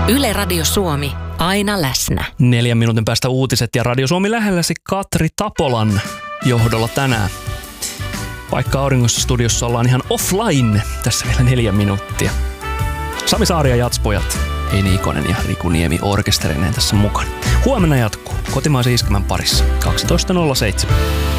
Yle Radio Suomi, aina läsnä. 4 minuutin päästä uutiset ja Radio Suomi lähelläsi Katri Tapolan johdolla tänään. Vaikka Auringossa studiossa ollaan ihan offline, tässä vielä 4 minuuttia. Sami Saari ja Jatspojat, Heini Ikonen ja Riku Niemi orkestereineen tässä mukana. Huomenna jatkuu kotimaisen iskelmän parissa 12.07.